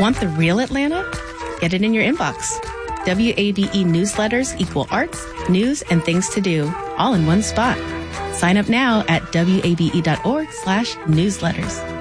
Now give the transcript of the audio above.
Want the real Atlanta? Get it in your inbox. WABE newsletters equal arts, news, and things to do, all in one spot. Sign up now at wabe.org/newsletters.